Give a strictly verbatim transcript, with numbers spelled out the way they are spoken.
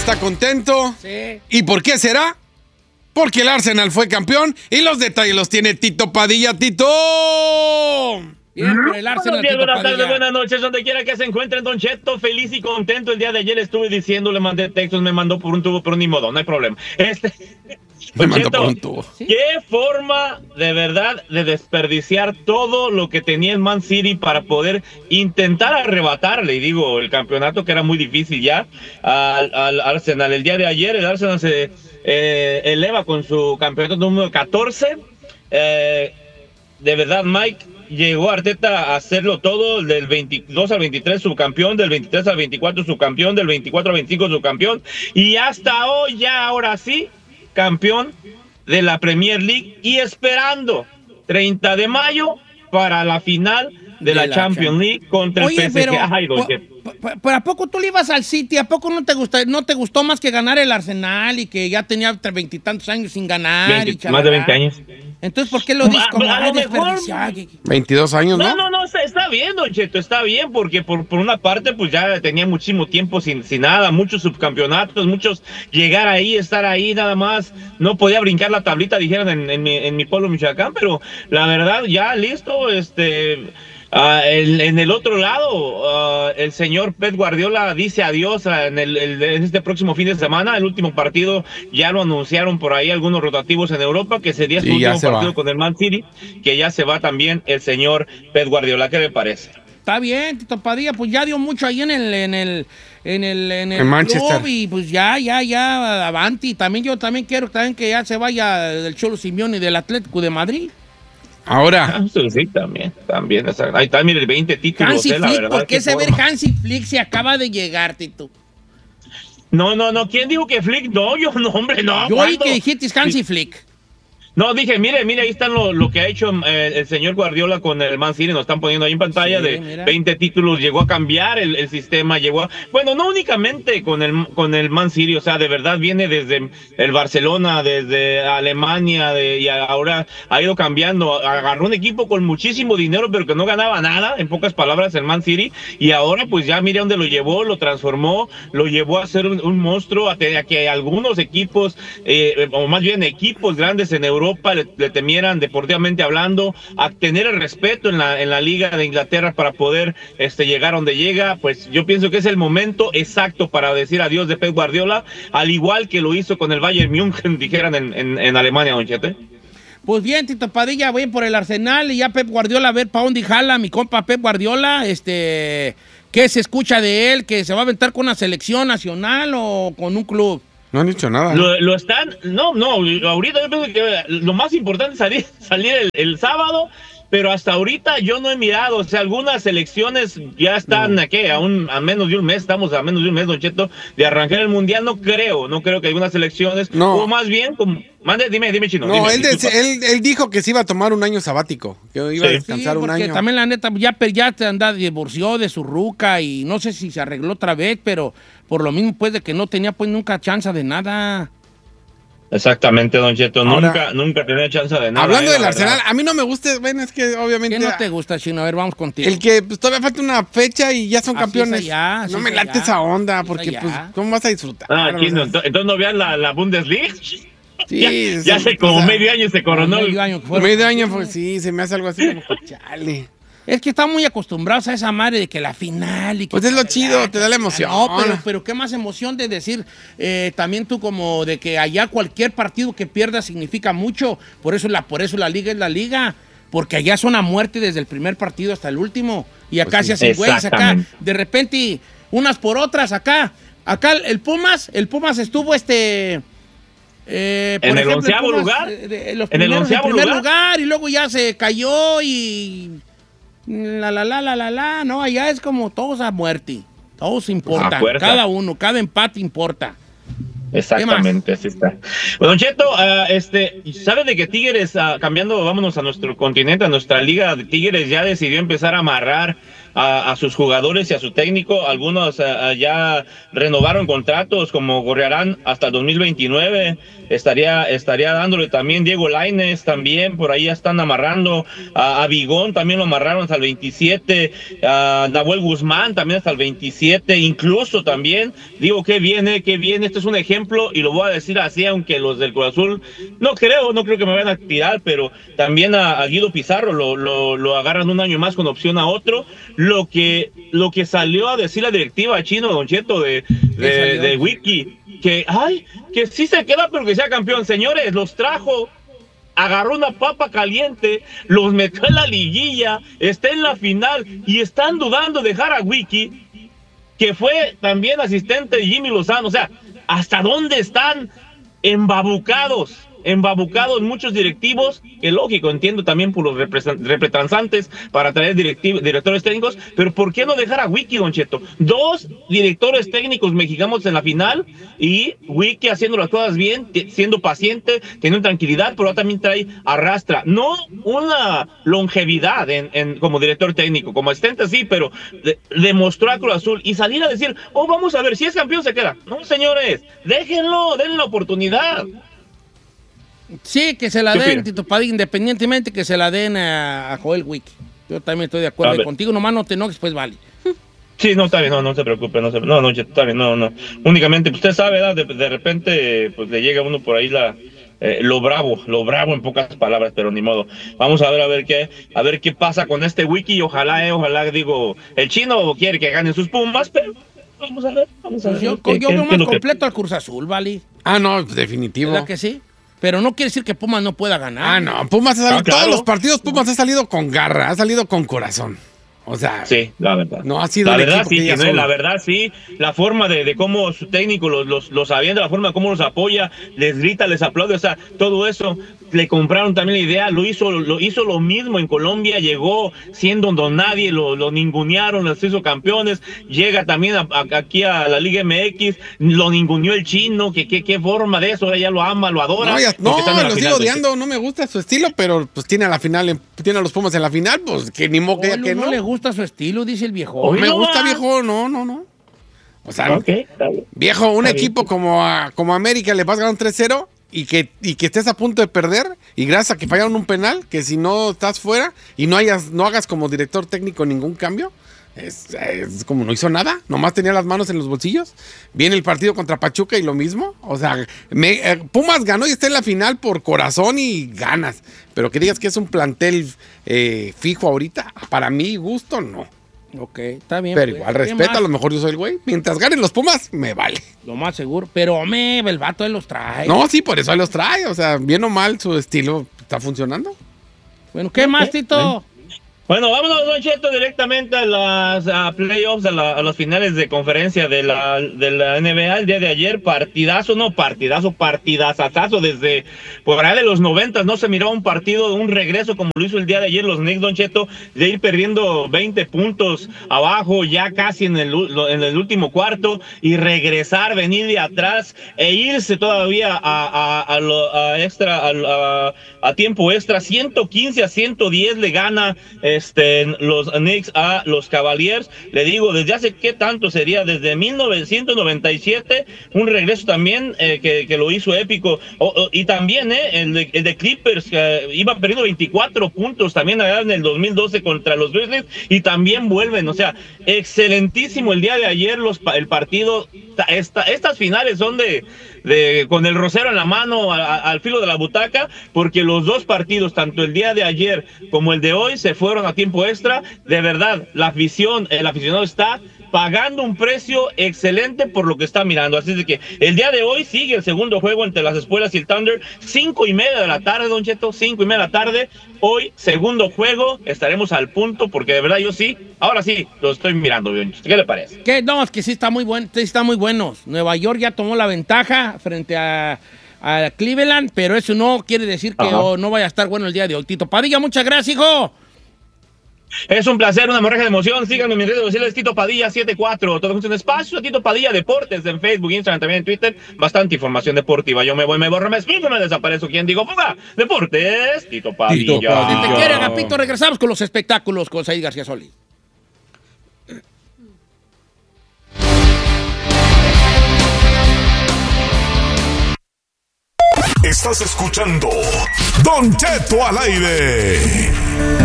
está contento. Sí. ¿Y por qué será? Porque el Arsenal fue campeón y los detalles los tiene Tito Padilla. ¡Tito! Bien por el Arsenal. Buenos días, Tito buenas tardes, Padilla. buenas noches, donde quiera que se encuentren, Don Cheto, feliz y contento. El día de ayer estuve diciendo, le mandé textos, me mandó por un tubo, pero ni modo, no hay problema. Este, Me Don mandó Cheto, por un tubo. qué forma de verdad de desperdiciar todo lo que tenía el Man City para poder intentar arrebatarle, y digo, el campeonato que era muy difícil ya al, al Arsenal. El día de ayer el Arsenal se eh, eleva con su campeonato número catorce. Eh, de verdad, Mike, llegó Arteta a hacerlo todo, del veintidós al veintitrés subcampeón, del veintitrés al veinticuatro subcampeón, del veinticuatro al veinticinco subcampeón, y hasta hoy ya, ahora sí, campeón de la Premier League, y esperando treinta de mayo para la final de, de la, la Champions League contra Oye, el P S G. pero, Ay, don ¿pero a poco tú le ibas al City? ¿A poco no te gustó, no te gustó más que ganar el Arsenal y que ya tenía veintitantos años sin ganar? veinte, y más de veinte años. Entonces, ¿por qué lo dices como a, a lo mejor, veintidós años, ¿no? No, no, no, está, está bien, Don Cheto, está bien, porque por, por una parte, pues ya tenía muchísimo tiempo sin, sin nada, muchos subcampeonatos, muchos llegar ahí, estar ahí, nada más, no podía brincar la tablita, dijeron en, en, mi, en mi pueblo, Michoacán, pero la verdad, ya listo, este... Uh, el, en el otro lado, uh, el señor Pep Guardiola dice adiós uh, en, el, el, en este próximo fin de semana. El último partido ya lo anunciaron por ahí algunos rotativos en Europa, que sería su y último partido va. con el Man City, que ya se va también el señor Pep Guardiola. ¿Qué le parece? Está bien, Tito Padilla, pues ya dio mucho ahí en el en el en el en el en Manchester, club, y pues ya ya ya avanti. También yo también quiero también que ya se vaya del Cholo Simeone y del Atlético de Madrid. Ahora. Ah, sí, sí, también, también. Ahí está, mire, veinte títulos. Hansi eh, la Flick, verdad, ¿por qué se ve Hansi Flick si acaba de llegar, Tito? No, no, no, ¿quién dijo que Flick? No, yo no, hombre, no. Yo oí ¿cuándo? que dijiste Hansi Flick. No, dije, mire, mire, ahí están lo, lo que ha hecho eh, el señor Guardiola con el Man City, nos están poniendo ahí en pantalla, sí, de mira. veinte títulos, llegó a cambiar el, el sistema, llegó a, bueno, no únicamente con el con el Man City, o sea, de verdad viene desde el Barcelona, desde Alemania, de, y ahora ha ido cambiando, agarró un equipo con muchísimo dinero, pero que no ganaba nada, en pocas palabras, el Man City, y ahora pues ya mire dónde lo llevó, lo transformó, lo llevó a ser un, un monstruo, a, te, a que algunos equipos, eh, o más bien equipos grandes en Europa, Europa le, le temieran deportivamente hablando, a tener el respeto en la en la Liga de Inglaterra para poder este llegar donde llega. Pues yo pienso que es el momento exacto para decir adiós de Pep Guardiola, al igual que lo hizo con el Bayern München, dijeran en, en, en Alemania, Don Chete. Pues bien, Tito Padilla, voy por el Arsenal y ya Pep Guardiola, a ver para dónde jala mi compa Pep Guardiola, este, ¿qué se escucha de él? ¿Que se va a aventar con una selección nacional o con un club? No han dicho nada. Lo, lo están, no, no, ahorita yo pienso que lo más importante es salir, salir el, el sábado, pero hasta ahorita yo no he mirado, o sea, algunas selecciones ya están, no. ¿a qué? A, un, a menos de un mes, estamos a menos de un mes, Don Cheto, de arrancar el Mundial, no creo, no creo que algunas selecciones, no. o más bien, como, mande, dime, dime, Chino. No, dime, él, de, él, él dijo que se iba a tomar un año sabático, que iba sí. a descansar sí, un año. También la neta, ya, ya te anda, divorció de su ruca y no sé si se arregló otra vez, pero por lo mismo pues de que no tenía pues nunca chance de nada. Exactamente, Don Cheto, Ahora, nunca, nunca tenía chance de nada. Hablando eh, del Arsenal, a mí no me gusta, bueno, es que obviamente... ¿Qué no te gusta, Chino? A ver, vamos contigo. El que pues, todavía falta una fecha y ya son así campeones. Allá, no me late esa onda, porque pues, ¿cómo vas a disfrutar? Ah, Chino, entonces no vean la, la Bundesliga. Sí, ya, ya hace como o sea, medio año se coronó. Medio año, fueron, medio año pues, sí, se me hace algo así como, chale. Es que están muy acostumbrados a esa madre de que la final y que pues es lo chido, te da la emoción. No, pero, pero qué más emoción de decir, eh, también tú como de que allá cualquier partido que pierdas significa mucho, por eso la, por eso la liga es la liga, porque allá son a muerte desde el primer partido hasta el último, y acá pues sí, se hacen güeyes, acá de repente unas por otras, acá, acá el Pumas, el Pumas estuvo este... Eh, por ¿En ejemplo, el onceavo Pumas, lugar? De, de, los ¿En primeros, el onceavo en primer lugar? lugar? Y luego ya se cayó y... La, la, la, la, la, la, no, allá es como todos a muerte. Todos importan, cada uno, cada empate importa. Exactamente, así está. Bueno, Don Cheto, uh, este, ¿sabe de que Tigres, uh, cambiando, vámonos a nuestro continente, a nuestra liga, Tigres ya decidió empezar a amarrar a, a sus jugadores y a su técnico. Algunos uh, ya renovaron contratos, como Gorriarán hasta el dos mil veintinueve. Estaría, estaría dándole también Diego Lainez, también por ahí ya están amarrando. A, a Vigón también lo amarraron hasta el veintisiete. A Nahuel Guzmán también hasta el veintisiete. Incluso también, digo, qué bien, eh, qué bien. Este es un ejemplo y lo voy a decir así, aunque los del Cruz Azul, no creo, no creo que me vayan a tirar, pero también a, a Guido Pizarro lo, lo, lo agarran un año más con opción a otro. Lo que, lo que salió a decir la directiva Chino, Don Cheto, de, de, de Wiki, que, ay, que sí se queda, pero que sea campeón. Señores, los trajo, agarró una papa caliente, los metió en la liguilla, está en la final y están dudando de dejar a Wiki, que fue también asistente de Jimmy Lozano. O sea, ¿hasta dónde están embabucados? Embabucados muchos directivos, que lógico, entiendo también por los representantes para traer directores técnicos, pero ¿por qué no dejar a Wiki, Don Cheto? Dos directores técnicos mexicanos en la final y Wiki haciendo las cosas bien, siendo paciente, teniendo tranquilidad, pero también trae arrastra, no una longevidad en, en, como director técnico, como asistente sí, pero de, demostró a Cruz Azul y salir a decir, oh, vamos a ver, si es campeón se queda. No, señores, déjenlo, denle la oportunidad. Sí, que se la den, Tito Padilla, independientemente que se la den a, a Joel Wiki. Yo también estoy de acuerdo contigo, nomás no te enojes, pues vale. Sí, no, está bien, no, no se preocupe, no, se, no, no, está bien, no, no. Únicamente, pues, usted sabe, ¿verdad? De, de repente, pues le llega a uno por ahí la, eh, lo bravo, lo bravo en pocas palabras, pero ni modo. Vamos a ver, a ver qué, a ver qué pasa con este Wiki, ojalá, eh, ojalá, digo, el Chino quiere que ganen sus Pumas, pero vamos a ver, vamos a ver. Yo, yo veo más completo que... al Cruz Azul, vale. Ah, no, definitivo. ¿Verdad que sí? Pero no quiere decir que Pumas no pueda ganar. Ah, no, Pumas ha salido, ah, claro. Todos los partidos Pumas ha salido con garra, ha salido con corazón. O sea, sí, la verdad. No ha sido la el verdad, equipo sí, que no, la verdad, sí. La forma de, de cómo su técnico los, los, los avienta, la forma de cómo los apoya, les grita, les aplaude, o sea, todo eso. Le compraron también la idea, lo hizo, lo hizo lo mismo en Colombia, llegó siendo don nadie, lo, lo ningunearon, los hizo campeones, llega también a, a, aquí a la Liga M X, lo ninguneó el Chino, que qué forma de eso, ahora ya lo ama, lo adora. No, ya, no lo sigo odiando, no me gusta su estilo, pero pues tiene a la final, tiene a los Pumas en la final, pues que ni modo que, que no. No le gusta su estilo, dice el viejo. Oh, me no gusta, va. Viejo, no, no, no. O sea, okay, viejo, un está equipo bien. como a, como América le vas a ganar un tres cero y que, y que estés a punto de perder y gracias a que fallaron un penal, que si no estás fuera y no hayas, no hagas como director técnico ningún cambio, es, es como no hizo nada, nomás tenía las manos en los bolsillos. Viene el partido contra Pachuca y lo mismo. O sea, me, eh, Pumas ganó y está en la final por corazón y ganas. Pero que digas que es un plantel eh, fijo ahorita, para mi gusto, no. Ok, está bien. Pero pues, igual respeto, a lo mejor yo soy el güey. Mientras ganen los Pumas, me vale. Lo más seguro. Pero, hombre, el vato él los trae. No, sí, por eso él los trae. O sea, bien o mal, su estilo está funcionando. Bueno, ¿qué más, Tito? ¿Eh? Bueno, vámonos, Don Cheto, directamente a las a playoffs, a, la, a los finales de conferencia de la, de la N B A el día de ayer. Partidazo, no, partidazo, partidazazazo. Desde por ahí de los noventas no se miró un partido, un regreso como lo hizo el día de ayer los Knicks, Don Cheto, de ir perdiendo veinte puntos abajo, ya casi en el, en el último cuarto, y regresar, venir de atrás e irse todavía a, a, a, lo, a extra, a, a, a tiempo extra. ciento quince a ciento diez le gana Este, los Knicks a los Cavaliers. Le digo, desde hace qué tanto sería, desde mil novecientos noventa y siete, un regreso también eh, que, que lo hizo épico. O, o, y también eh, el, de, el de Clippers, que eh, iba perdiendo veinticuatro puntos también allá en el dos mil doce contra los Grizzlies, y también vuelven. O sea, excelentísimo el día de ayer los, el partido. Esta, estas finales son de, de con el rosero en la mano, a, a, al filo de la butaca, porque los dos partidos, tanto el día de ayer como el de hoy, se fueron a tiempo extra. De verdad, la afición, el aficionado está pagando un precio excelente por lo que está mirando. Así de que el día de hoy sigue el segundo juego entre las Espuelas y el Thunder, cinco y media de la tarde, Don Cheto, cinco y media de la tarde. Hoy, segundo juego, estaremos al punto, porque de verdad yo sí, ahora sí, lo estoy mirando bien. ¿Qué le parece? ¿Qué? No, es que sí está muy bueno, sí está muy buenos. Nueva York ya tomó la ventaja frente a, a Cleveland, pero eso no quiere decir que oh, no vaya a estar bueno el día de hoy. Tito Padilla, muchas gracias, hijo. Es un placer, una hemorragia de emoción. Síganme en mis redes sociales, Tito Padilla setenta y cuatro. Todo junto en espacio, Tito Padilla Deportes en Facebook, Instagram, también en Twitter. Bastante información deportiva. Yo me voy, me borro, me explico, me desaparezco. ¿Quién digo? ¡Fuga! Deportes, Tito Padilla. Tito Padilla. Si te quiere, Agapito, regresamos con los espectáculos con Said García Solís. Estás escuchando Don Cheto al aire.